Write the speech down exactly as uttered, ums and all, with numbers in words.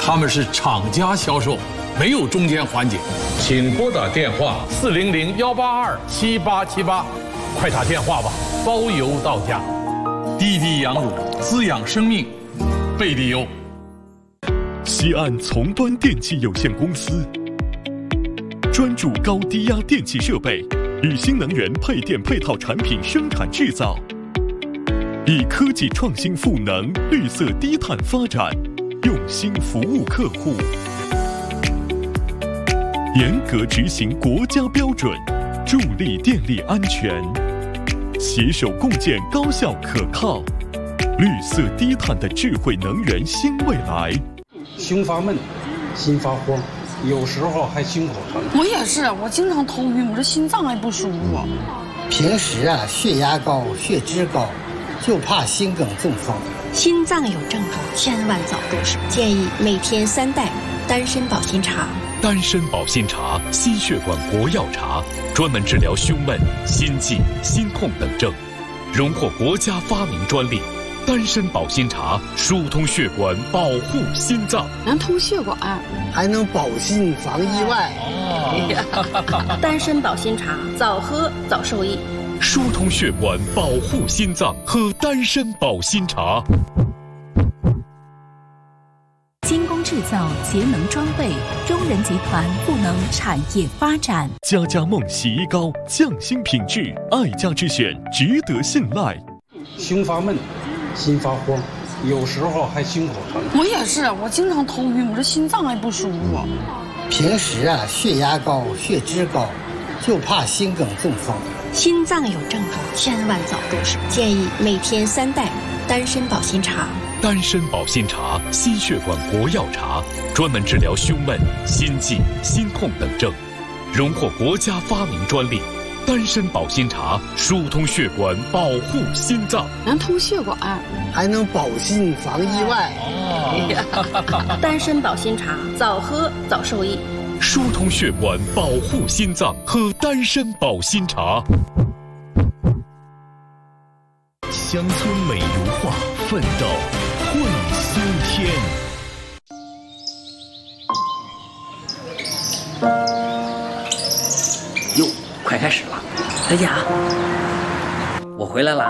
他们是厂家销售，没有中间环节。请拨打电话四零零幺八二七八七八，快打电话吧，包邮到家。滴滴羊乳滋养生命，贝利优。 西安从端电器有限公司专注高低压电气设备与新能源配电配套产品生产制造，以科技创新赋能、绿色低碳发展，用心服务客户，严格执行国家标准，助力电力安全，携手共建高效可靠、绿色低碳的智慧能源新未来。 胸发闷，心发慌，有时候还心口疼。 我也是，我经常头晕，我这心脏还不舒服。 平时啊，血压高、血脂高，就怕心梗中风。 心脏有症状，千万早重视。建议每天三袋丹参保心茶。 丹参保心茶，心血管国药茶，专门治疗胸闷、心悸、心痛等症，荣获国家发明专利。丹参保心茶疏通血管，保护心脏， 能通血管， 还能保心防意外。 哦、丹参保心茶，早喝早受益。 疏通血管，保护心脏，喝丹参保心茶。 精工制造，节能装备，中人集团赋能产业发展。 家家梦洗衣膏，匠心品质，爱家之选，值得信赖。 胸发闷，心发慌，有时候还心口疼。 我也是，我经常头晕，我这心脏还不舒服。 平时啊，血压高、血脂高，就怕心梗中风。 心脏有症状，千万早重视。建议每天三袋丹参保心茶。 丹参保心茶，心血管国药茶，专门治疗胸闷、心悸、心痛等症，荣获国家发明专利。丹参保心茶疏通血管，保护心脏， 能通血管， 还能保心防意外。 哦、丹参保心茶，早喝早受益。 疏通血管，保护心脏，喝丹参保心茶。 乡村美如画，奋斗会苏天。 哟，快开始了，大家，我回来了。